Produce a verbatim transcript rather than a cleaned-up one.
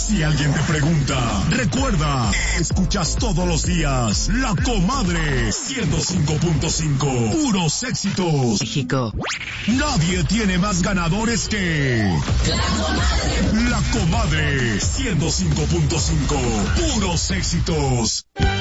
Si alguien te pregunta, recuerda, escuchas todos los días La Comadre ciento cinco punto cinco, puros éxitos. México. Nadie tiene más ganadores que La Comadre. La Comadre ciento cinco punto cinco, puros éxitos.